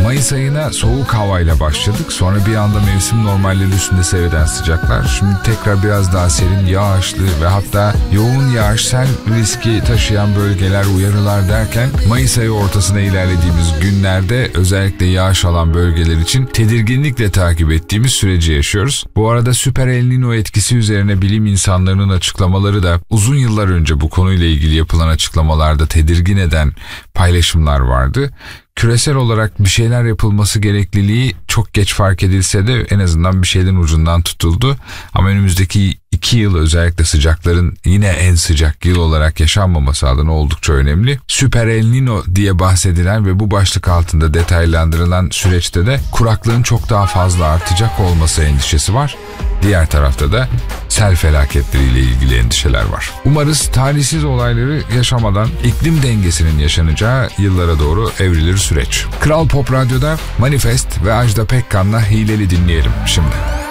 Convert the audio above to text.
Mayıs ayına soğuk havayla başladık. Sonra bir anda mevsim normalleri üstünde seyreden sıcaklar. Şimdi tekrar biraz daha serin, yağışlı ve hatta yoğun yağışsel riski taşıyan bölgeler, uyarılar derken Mayıs ayı ortasına ilerlediğimiz günlerde özellikle yağış alan bölgeler için tedirginlikle takip ettiğimiz süreci yaşıyoruz. Bu arada Süper El Niño etkisi üzerine bilim insanlarının açıklamaları da uzun yıllar önce bu konuyla ilgili yapılan açıklamalarda tedirgin eden paylaşımlar vardı. Küresel olarak bir şeyler yapılması gerekliliği çok geç fark edilse de en azından bir şeylerin ucundan tutuldu. Ama önümüzdeki 2 yıl özellikle sıcakların yine en sıcak yıl olarak yaşanmaması adına oldukça önemli. Süper El Niño diye bahsedilen ve bu başlık altında detaylandırılan süreçte de kuraklığın çok daha fazla artacak olması endişesi var. Diğer tarafta da sel felaketleriyle ilgili endişeler var. Umarız talihsiz olayları yaşamadan iklim dengesinin yaşanacağı yıllara doğru evrilir süreç. Kral Pop Radyo'da Manifest ve Ajda Pekkan'la Hileli dinleyelim şimdi.